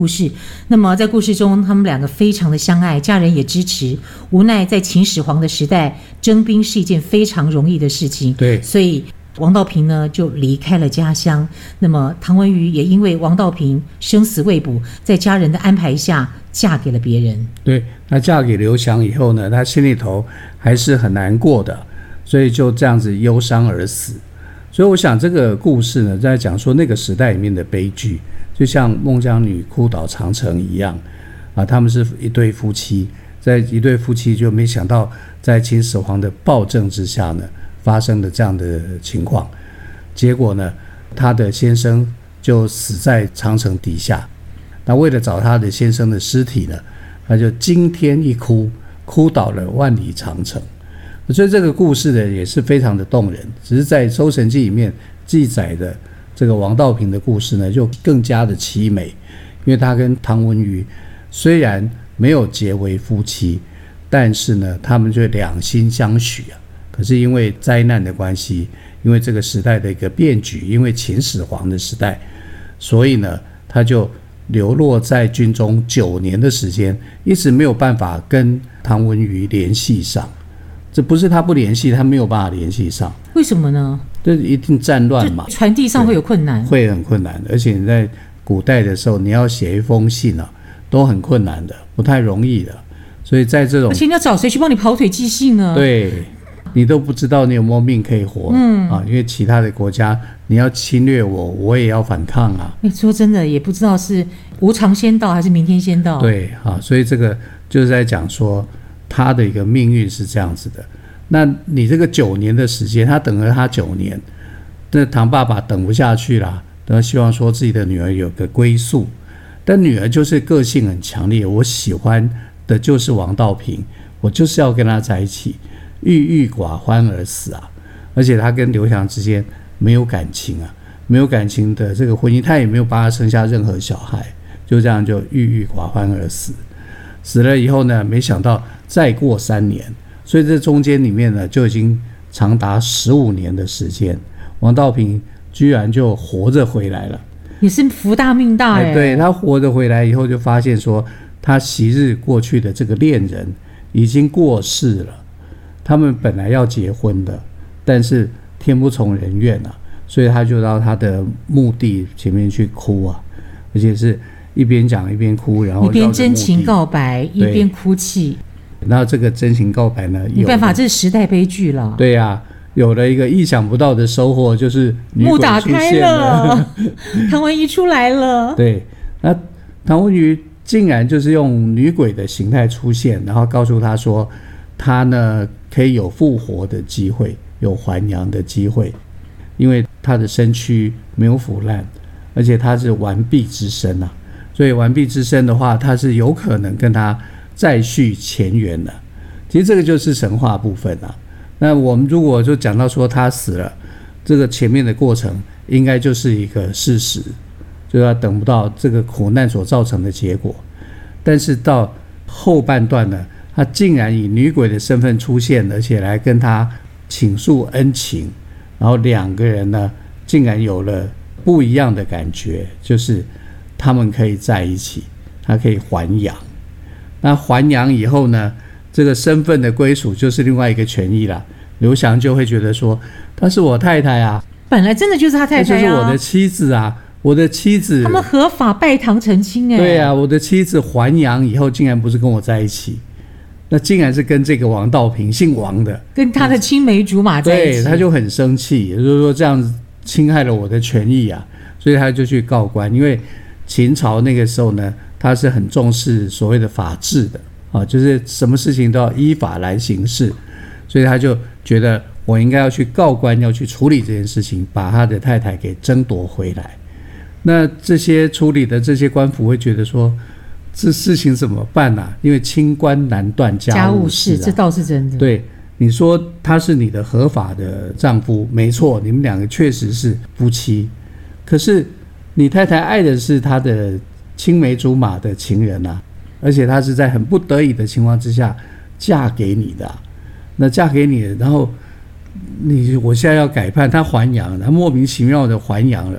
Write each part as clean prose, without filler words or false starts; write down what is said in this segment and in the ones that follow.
故事。那么在故事中，他们两个非常的相爱，家人也支持。无奈在秦始皇的时代，征兵是一件非常容易的事情， 对， 所以王道平呢就离开了家乡。那么唐文瑜也因为王道平生死未卜，在家人的安排下嫁给了别人。 对，她嫁给刘翔以后呢，她心里头还是很难过的，所以就这样子忧伤而死。所以我想这个故事呢，在讲说那个时代里面的悲剧，就像孟姜女哭倒长城一样啊，他们是一对夫妻，在一对夫妻就没想到在秦始皇的暴政之下呢，发生了这样的情况，结果呢，她的先生就死在长城底下。那为了找她的先生的尸体呢，她就惊天一哭，哭倒了万里长城。所以这个故事呢也是非常的动人，只是在《搜神记》里面记载的这个王道平的故事呢，就更加的凄美，因为他跟唐文瑜虽然没有结为夫妻，但是呢，他们就两心相许啊。可是因为灾难的关系，因为这个时代的一个变局，因为秦始皇的时代，所以呢，他就流落在军中9年的时间，一直没有办法跟唐文瑜联系上。这不是他不联系，他没有办法联系上。 为什么呢？ 这一定战乱嘛， 传递上会有困难， 会很困难。而且你在古代的时候，你要写一封信啊，都很困难的，不太容易的。所以在这种， 而且你要找谁去帮你跑腿寄信呢？ 对，你都不知道你有没有命可以活，因为其他的国家你要侵略我，我也要反抗啊。 你说真的，也不知道是无常先到还是明天先到。 对啊，所以这个就是在讲说他的一个命运是这样子的。那你这个9年的时间，他等了他9年，那唐爸爸等不下去啦，他希望说自己的女儿有个归宿，但女儿就是个性很强烈，我喜欢的就是王道平，我就是要跟他在一起，郁郁寡欢而死啊！而且他跟刘翔之间没有感情啊，没有感情的这个婚姻，他也没有帮他生下任何小孩，就这样就郁郁寡欢而死。死了以后呢，没想到再过3年，所以这中间里面呢，就已经长达15年的时间，王道平居然就活着回来了， 也是福大命大哎。 对，他活着回来以后，就发现说，他昔日过去的这个恋人已经过世了，他们本来要结婚的，但是天不从人愿啊，所以他就到他的墓地前面去哭啊，而且是一边讲一边哭，然后一边真情告白，一边哭泣。 那这个真情告白呢， 没办法，这是时代悲剧了。 对啊，有了一个意想不到的收获，就是女鬼出现了， 唐文瑜出来了。 对，那唐文瑜竟然就是用女鬼的形态出现，然后告诉他说，他呢可以有复活的机会，有还阳的机会，因为他的身躯没有腐烂，而且他是完璧之身啊，所以完璧之身的话，他是有可能跟他再续前缘的。其实这个就是神话部分啊。那我们如果就讲到说他死了，这个前面的过程应该就是一个事实，就要等不到这个苦难所造成的结果。但是到后半段呢，他竟然以女鬼的身份出现，而且来跟他倾诉恩情，然后2个人呢竟然有了不一样的感觉，就是他们可以在一起，他可以还阳。那还阳以后呢，这个身份的归属就是另外一个权益啦。刘翔就会觉得说，她是我太太啊， 本来真的就是他太太啊， 就是我的妻子啊，我的妻子， 他们合法拜堂成亲哎。 对啊，我的妻子还阳以后，竟然不是跟我在一起，那竟然是跟这个王道平，姓王的， 跟他的青梅竹马在一起。 对，他就很生气，也就是说这样子侵害了我的权益啊，所以他就去告官。因为秦朝那个时候呢，他是很重视所谓的法治的啊，就是什么事情都要依法来行事，所以他就觉得我应该要去告官，要去处理这件事情，把他的太太给争夺回来。那这些处理的这些官府会觉得说，这事情怎么办啊？因为清官难断家务事啊， 这倒是真的。 对，你说他是你的合法的丈夫，没错，你们2个确实是夫妻，可是你太太爱的是他的青梅竹马的情人啊，而且他是在很不得已的情况之下嫁给你的啊，那嫁给你，然后我现在要改判，他还阳，他莫名其妙的还阳了，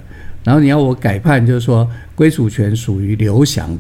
然后你要我改判，就是说归属权属于刘翔的。